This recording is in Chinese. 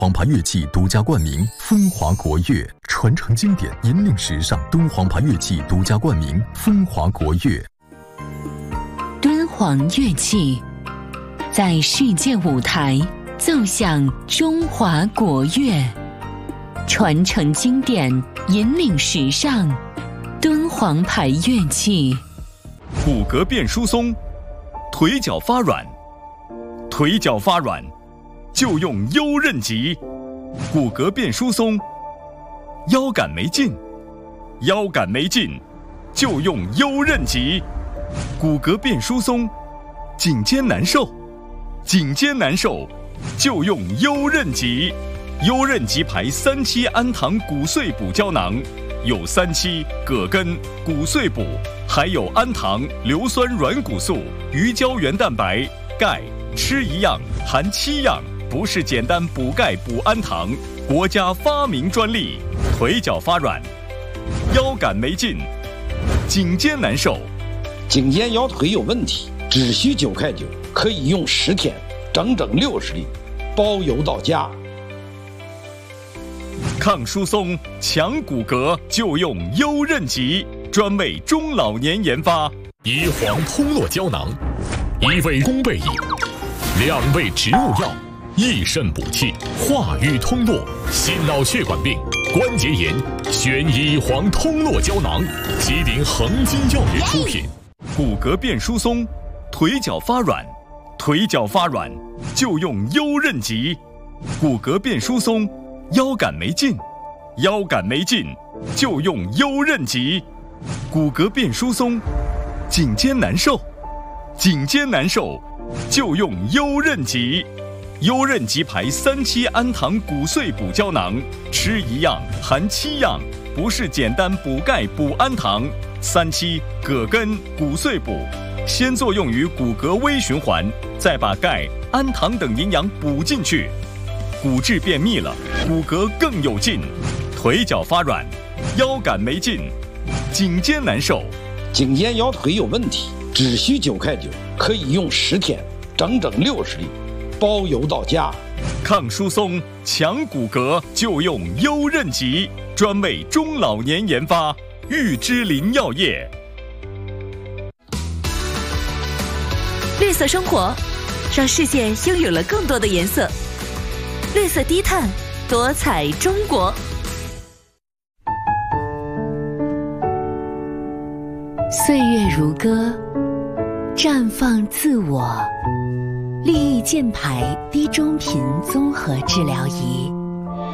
黄牌乐器独家冠名，风华国乐，传承经典，引领时尚。敦煌牌乐器独家冠名，风华国乐。 敦煌乐器在世界舞台奏响中华国乐，传承经典，引领时尚。敦煌牌乐器。 骨骼变疏松，腿脚发软，腿脚发软就用优韧极。骨骼变疏松，腰杆没劲，腰杆没劲就用优韧极。骨骼变疏松，颈肩难受，颈肩难受就用优韧极。优韧极牌3期氨糖骨碎补胶囊，有3期、葛根、骨碎补，还有氨糖、硫酸软骨素、鱼胶原蛋白、钙，吃一样含7样，不是简单补钙补氨糖，国家发明专利。腿脚发软，腰杆没劲，颈肩难受， 颈肩腰腿有问题，只需9块9，可以用10天，整整60粒，包邮到家。 抗疏松、强骨骼就用优韧极，专为中老年研发。 乙黄通络胶囊，1味宫贝饮，2味植物药，益肾补气，化瘀通络，心脑血管病、关节炎，选乙黄通络胶囊，吉林恒金药业出品。 骨骼变疏松，腿脚发软，腿脚发软就用优韧极。骨骼变疏松，腰杆没劲，腰杆没劲就用优韧极。骨骼变疏松，颈肩难受，颈肩难受就用优韧极。优韧极牌3期氨糖骨碎补胶囊，吃一样含7样，不是简单补钙补氨糖。3期、葛根、骨碎补，先作用于骨骼微循环，再把钙、氨糖等营养补进去，骨质变密了，骨骼更有劲。腿脚发软，腰杆没劲，颈肩难受， 颈肩腰腿有问题，只需9块9，可以用10天，整整60粒，包邮到家。 抗疏松、强骨骼就用优韧极，专为中老年研发。玉芝林药业。 绿色生活，让世界拥有了更多的颜色。绿色低碳，多彩中国。 岁月如歌，绽放自我。利益健牌低中频综合治疗仪。